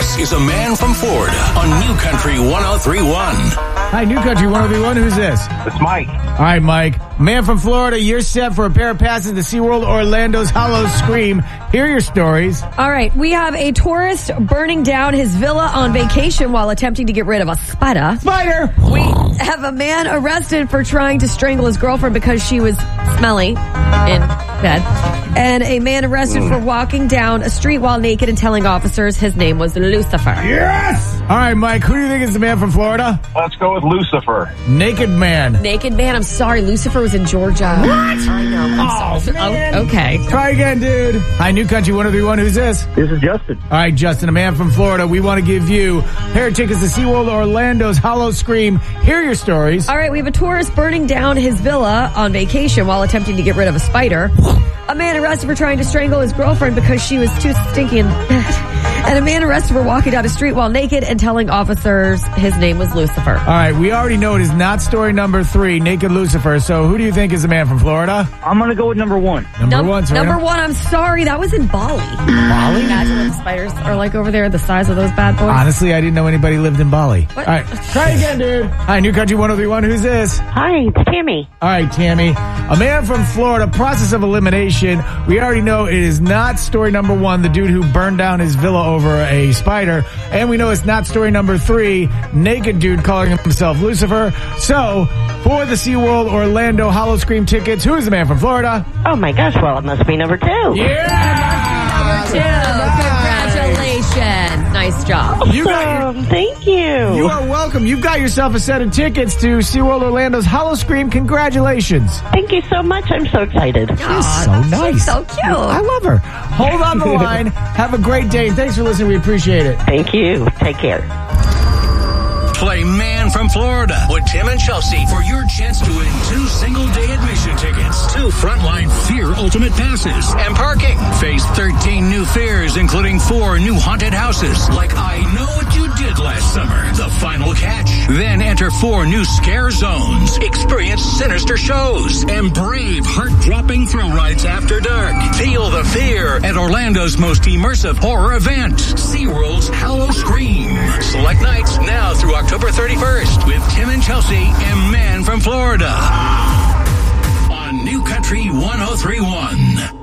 This is a man from Florida on New Country 1031. Hi, New Country 1031. Who's this? It's Mike. All right, Mike. Man from Florida, you're set for a pair of passes to SeaWorld Orlando's Hollow Scream. Here are your stories. All right. We have a tourist burning down his villa on vacation while attempting to get rid of a spider. Spider! We have a man arrested for trying to strangle his girlfriend because she was smelly in bed. And a man arrested for walking down a street while naked and telling officers his name was Lucifer. Yes! All right, Mike, who do you think is the man from Florida? Let's go with Lucifer. Naked man. Naked man? I'm sorry. Lucifer was in Georgia. What? I know. I'm sorry. Man. Oh, okay. Try again, dude. Hi, New Country 1031. Who's this? This is Justin. All right, Justin, a man from Florida. We want to give you a pair of tickets to SeaWorld Orlando's Hollow Scream. Here are your stories. All right, we have a tourist burning down his villa on vacation while attempting to get rid of a spider. A man arrested for trying to strangle his girlfriend because she was too stinky in bed. And a man arrested for walking down a street while naked and telling officers his name was Lucifer. All right, we already know it is not story number 3, Naked Lucifer. So who do you think is the man from Florida? I'm going to go with number 1. Number one, I'm sorry, that was in Bali. Bali? Imagine what the spiders are like over there, the size of those bad boys. Honestly, I didn't know anybody lived in Bali. What? All right, try again, dude. Hi, New Country 1031. Who's this? Hi, it's Tammy. All right, Tammy. A man from Florida, process of elimination. We already know it is not story number 1, the dude who burned down his villa over a spider. And we know it's not story number 3, naked dude calling himself Lucifer. So, for the SeaWorld Orlando Hollow Scream tickets, who is the man from Florida? Oh my gosh, well, it must be number 2. Yeah! Number 2. Congratulations. Nice job. Thank you. You are welcome. You've got yourself a set of tickets to SeaWorld Orlando's Hollow Scream. Congratulations. Thank you so much. I'm so excited. She's so nice. She's so cute. I love her. Hold on the line. Have a great day. Thanks for listening. We appreciate it. Thank you. Take care. Play Man from Florida with Tim and Chelsea for your chance to win 2 single-day admission tickets, 2 Frontline Fear Ultimate Passes, and parking. Face 13 new fears, including 4 new haunted houses, like I Know What You Did Last Summer, The Final Catch. Then enter 4 new scare zones, experience sinister shows, and brave heart-dropping thrill rides after dark. Feel the fear at Orlando's most immersive horror event, SeaWorld's Hollow Scream. Select nights now through October 31st with Tim and Chelsea and Man from Florida on New Country 1031.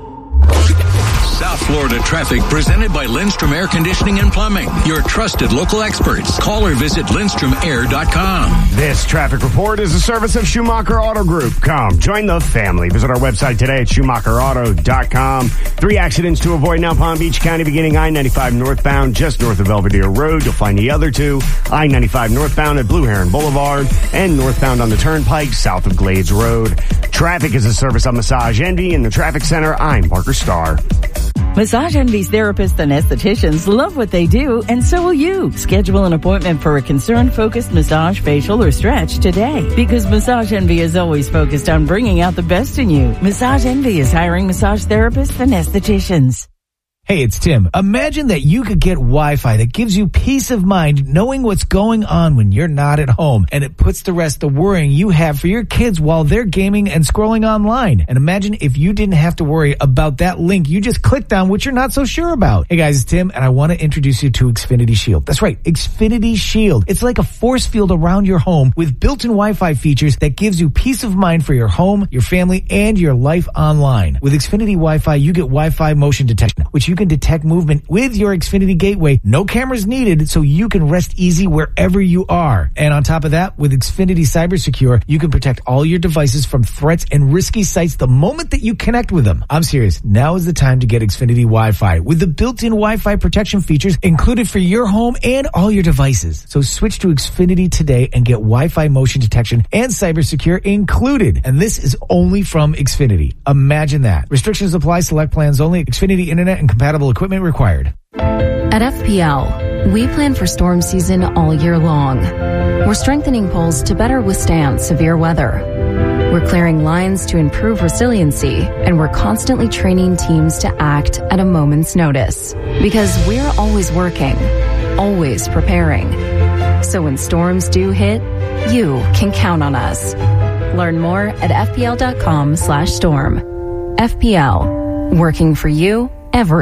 South Florida traffic presented by Lindstrom Air Conditioning and Plumbing. Your trusted local experts. Call or visit LindstromAir.com. This traffic report is a service of Schumacher Auto Group. Come, join the family. Visit our website today at SchumacherAuto.com. 3 accidents to avoid now. Palm Beach County beginning I-95 northbound just north of Belvedere Road. You'll find the other 2. I-95 northbound at Blue Heron Boulevard and northbound on the Turnpike south of Glades Road. Traffic is a service of Massage Envy in the Traffic Center. I'm Parker Starr. Massage Envy's therapists and estheticians love what they do, and so will you. Schedule an appointment for a concern-focused massage, facial, or stretch today. Because Massage Envy is always focused on bringing out the best in you. Massage Envy is hiring massage therapists and estheticians. Hey, it's Tim. Imagine that you could get Wi-Fi that gives you peace of mind knowing what's going on when you're not at home, and it puts to rest the worrying you have for your kids while they're gaming and scrolling online. And imagine if you didn't have to worry about that link you just clicked on, which you're not so sure about. Hey guys, it's Tim, and I want to introduce you to Xfinity Shield. That's right, Xfinity Shield. It's like a force field around your home with built-in Wi-Fi features that gives you peace of mind for your home, your family, and your life online. With Xfinity Wi-Fi, you get Wi-Fi motion detection, which you can detect movement with your Xfinity gateway. No cameras needed, so you can rest easy wherever you are. And on top of that, with Xfinity Cyber Secure, you can protect all your devices from threats and risky sites the moment that you connect with them. I'm serious. Now is the time to get Xfinity Wi-Fi with the built-in Wi-Fi protection features included for your home and all your devices. So switch to Xfinity today and get Wi-Fi motion detection and Cyber Secure included. And this is only from Xfinity. Imagine that. Restrictions apply. Select plans only. Xfinity Internet and compatible equipment required. At FPL, we plan for storm season all year long. We're strengthening poles to better withstand severe weather. We're clearing lines to improve resiliency, and we're constantly training teams to act at a moment's notice. Because we're always working, always preparing. So when storms do hit, you can count on us. Learn more at fpl.com/storm. FPL, working for you every